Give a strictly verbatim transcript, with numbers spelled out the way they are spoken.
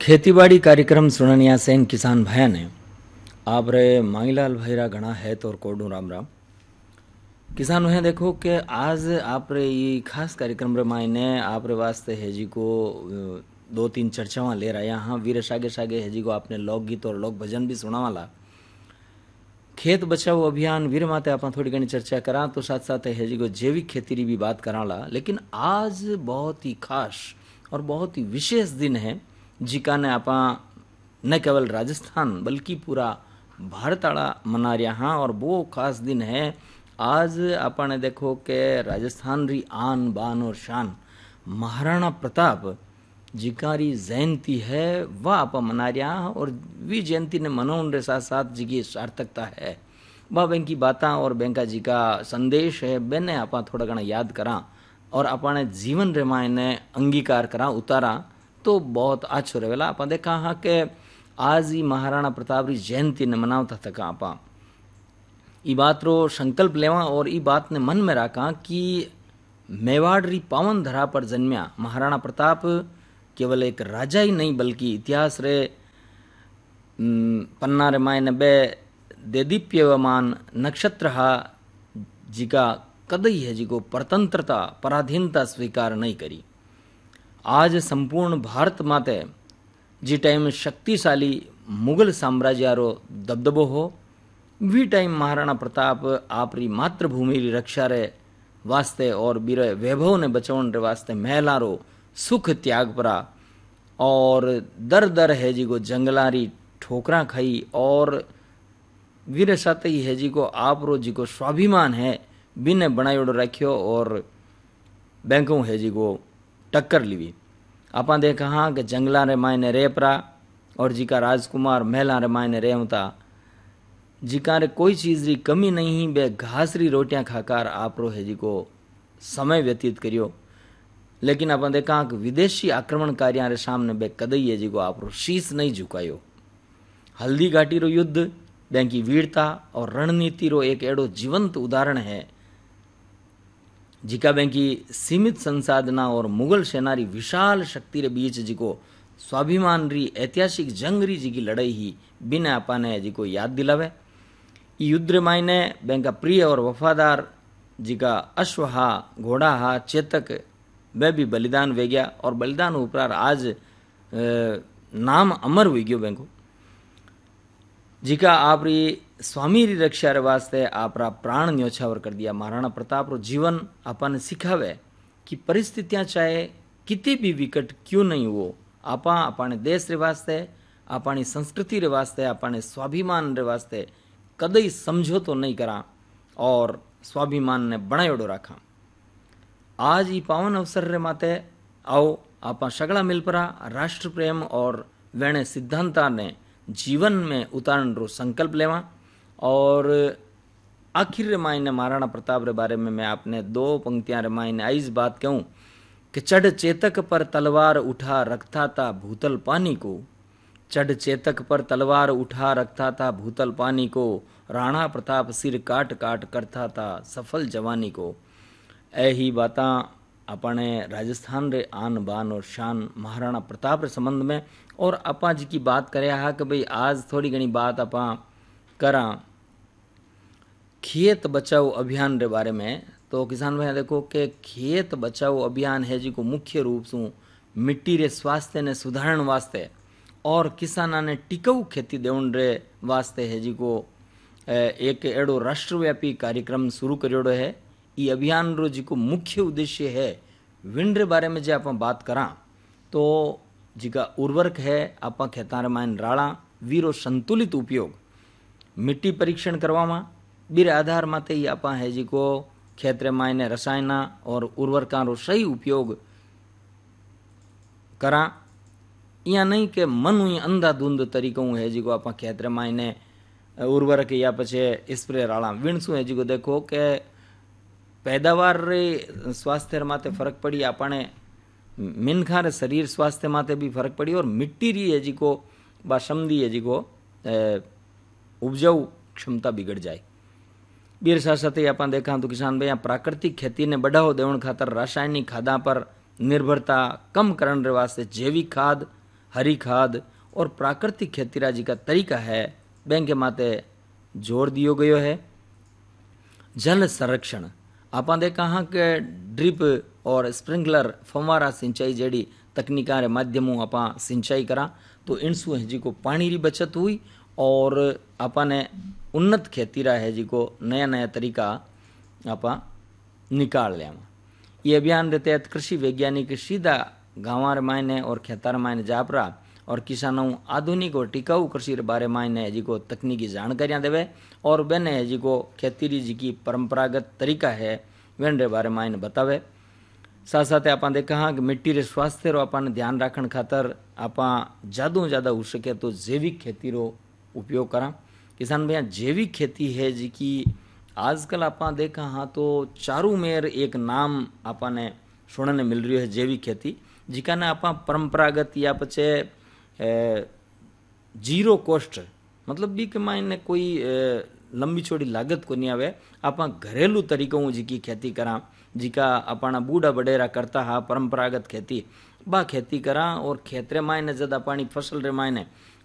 खेतीबाड़ी कार्यक्रम सुननिया सेन किसान भाया ने आप रे मांगीलाल भाईरा घना है तो कोडू राम राम किसान भाई देखो कि आज आप रे ये खास कार्यक्रम रे मायने आप रे वास्ते है जी को दो तीन चर्चावां ले रहा यहाँ वीर सागे सागे है जी को आपने लोकगीत और लोक भजन भी सुना वाला खेत बचाओ अभियान वीर माते आप थोड़ी घनी चर्चा करा तो साथ साथ है जी को जैविक खेती री भी बात कराला। लेकिन आज बहुत ही खास और बहुत ही विशेष दिन है जिका ने आप न केवल राजस्थान बल्कि पूरा भारत आड़ा मना रहा हाँ। और वो खास दिन है आज आपने देखो कि राजस्थान री आन बान और शान महाराणा प्रताप जिकारी जयंती है वह आप मना रहा हाँ। और वी जयंती ने मनोन रे साथ साथ जी की सार्थकता है वह बैंक की बातें और बैंका जी का संदेश है बेने आप थोड़ा घना याद करा और अपने जीवन रे मायने अंगीकार करा उतारा तो बहुत अच्छो रहेला। आप देखा हाँ कि आज ही महाराणा प्रताप री जयंती ने मनावता थका आप ई बात रो संकल्प लेवा और ई बात ने मन में रखा कि मेवाड़ री पावन धरा पर जन्म्या महाराणा प्रताप केवल एक राजा ही नहीं बल्कि इतिहास रे पन्ना रे मायने बे देदीप्यमान नक्षत्र हा जिका कदई है जिको परतंत्रता पराधीनता स्वीकार नहीं करी। आज संपूर्ण भारत माते जी टाइम शक्तिशाली मुगल साम्राज्य रो दबदबो हो वी टाइम महाराणा प्रताप आपरी मातृभूमि री रक्षा रे वास्ते और बीर वैभव ने बचावन रे वास्ते महला रो सुख त्याग परा और दर दर है जी को जंगलारी ठोकरा खाई और वीर साथ ही है जी को आप रो जी को स्वाभिमान है बिने बनायोड़ो रखियो और बैंकों है जी को टक्कर लीवी। आप देखा हाँ कि जंगला रे मायने रेपरा और जी का राजकुमार महला रे मायने रेवता जिका रे कोई चीज री कमी नहीं बे घास री रोटियां खाकर आप रो है जी को समय व्यतीत करियो। लेकिन आप देखा कि विदेशी आक्रमणकारियों रे सामने बे कदई है जी को आप रो शीश नहीं झुकायो। हल्दी घाटी रो युद्ध बैंकी वीरता और रणनीति रो एक एड़ो जीवंत उदाहरण है जिका बैंकी सीमित संसाधना और मुगल सेना री विशाल शक्ति रे बीच जी को स्वाभिमान री ऐतिहासिक जंग री जी की लड़ाई ही बिना आपाने जी को याद दिलावे। युद्ध रे मायने बैंका प्रिय और वफादार जी का अश्वहा घोड़ा हा चेतक वे भी बलिदान वे गया और बलिदान उपरार आज नाम अमर हुई गयो बैंको जिका आप री स्वामी री रक्षा रे वास्ते आपरा प्राण न्योछावर कर दिया। महाराणा प्रताप रो जीवन आपने सिखावे कि परिस्थितियां चाहे कितनी भी विकट क्यों नहीं हो आपा अपने देश रे वास्ते अपनी संस्कृति रे वास्ते अपने स्वाभिमान रे वास्ते कदई समझौतो नहीं करा और स्वाभिमान ने बनायोड़ो रखा। आज ये पावन अवसर रे माते आओ आपा सगला मिलपरा राष्ट्र प्रेम और वेणे सिद्धांता ने जीवन में उतारण रो संकल्प लेवा। और आखिर रे मायने महाराणा प्रताप रे बारे में मैं आपने दो पंक्तियां रे मायने आइस बात कहूं कि चढ़ चेतक पर तलवार उठा रखता था भूतल पानी को चढ़ चेतक पर तलवार उठा रखता था भूतल पानी को राणा प्रताप सिर काट काट करता था सफल जवानी को। ऐ ही बातां अपने राजस्थान रे आन बान और शान महाराणा प्रताप रे संबंध में और आपा जी की बात करे हा कि भाई आज थोड़ी घनी बात आपा करा खेत बचाओ अभियान रे बारे में। तो किसान भाई देखो कि खेत बचाओ अभियान है जी को मुख्य रूप से मिट्टी रे स्वास्थ्य ने सुधारण वास्ते और किसाना ने टिकाऊ खेती देवन रे वास्ते है जी को एक एड़ो राष्ट्रव्यापी कार्यक्रम शुरू करियोड़ो है। ये अभियान रो जी को मुख्य उद्देश्य है विंड रे बारे में जे आप बात करा तो जिका उर्वरक है आप खेतां रे मायने राड़ा वीरो संतुलित उपयोग मिट्टी परीक्षण करवामा बीरे आधार माते ही आप है जी को खेत रे मायने रसायना और उर्वरकां रो सही उपयोग करा। या नहीं के मन हुई अंधाधुंध तरीकों है जी को आप खेत रे मायने उर्वरक या पछे स्प्रे राड़ा विणसू है जी को देखो के पैदावार रे स्वास्थ्य माते फर्क पड़ी आपने मिनखा रे शरीर स्वास्थ्य माते भी फर्क पड़ी और मिट्टी री है जी को बा समधी है जी को उपजाऊ क्षमता बिगड़ जाए। बीर साथ साथ आप देखा तो किसान भाई प्राकृतिक खेती ने बढ़ावो देवन खातर रासायनिक खादा पर निर्भरता कम करने वास्ते जैविक खाद हरी खाद और प्राकृतिक खेतीराजी का तरीका है बैंक माते जोर दियो गयो है। जल संरक्षण आप देखा हाँ कि ड्रिप और स्प्रिंकलर फंवारा सिंचाई जड़ी तकनीका रे माध्यमों आप सिंचाई करा तो इनसू है जी को पानी री बचत हुई और आपने उन्नत खेती रा है जी को नया नया तरीका आप निकाल लिया। ये अभियान के तहत कृषि वैज्ञानिक सीधा गाँव मायने और खेतार मायने जापरा और किसानों आधुनिक और टिकाऊ कृषि के बारे में जी को तकनीकी जानकारियाँ देवे और बेने जी को खेती जी की परंपरागत तरीका है वेन रे बारे में बतावे। साथ साथ आप देखा हाँ कि मिट्टी रे स्वास्थ्य रो अपन ध्यान रखने खातर आप ज़्यादा ज़्यादा हो सके तो जैविक खेती रो उपयोग करा। किसान भैया जैविक खेती है जी की आजकल आप देखा हाँ तो चारू मेर एक नाम आपने सुनने मिल रही है जैविक खेती जिका ने आप परंपरागत या पचे जीरो कॉस्ट मतलब बी के मायने कोई लंबी चौड़ी लागत को नहीं आवे आप घरेलू तरीकों जी की खेती करा जिका अपना बूढ़ा बडेरा करता हा परंपरागत खेती बा खेती करा और खेत रे मायने जद अपनी फसल रे मायने